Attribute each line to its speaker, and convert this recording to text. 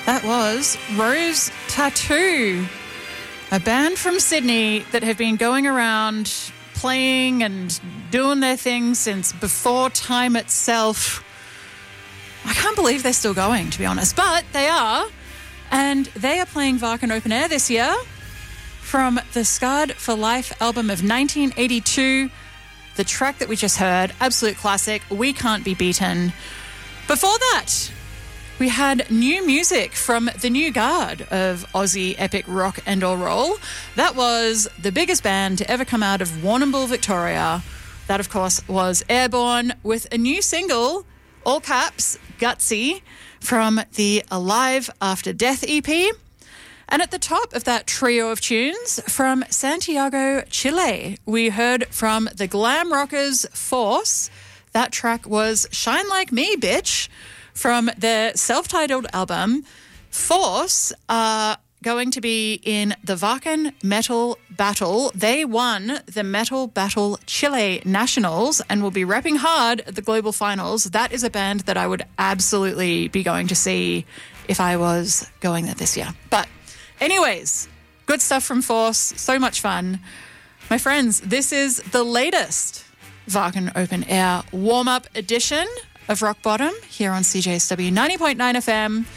Speaker 1: That was Rose Tattoo, a band from Sydney that have been going around playing and doing their thing since before time itself. I can't believe they're still going, to be honest, but they are. And they are playing Wacken Open Air this year from the Scarred for Life album of 1982. The track that we just heard, absolute classic, We Can't Be Beaten. Before that, we had new music from the new guard of Aussie epic rock and roll. That was the biggest band to ever come out of Warrnambool, Victoria. That, of course, was Airborne with a new single, all caps, Gutsy, from the Alive After Death EP. And at the top of that trio of tunes from Santiago, Chile, we heard from the glam rockers Force. That track was Shine Like Me, Bitch, from their self-titled album. Force are going to be in the Wacken Metal Battle. They won the Metal Battle Chile Nationals and will be repping hard at the global finals. That is a band that I would absolutely be going to see if I was going there this year. But anyways, good stuff from Force. So much fun. My friends, this is the latest Wacken Open Air warm-up edition of Rock Bottom here on CJSW 90.9 FM.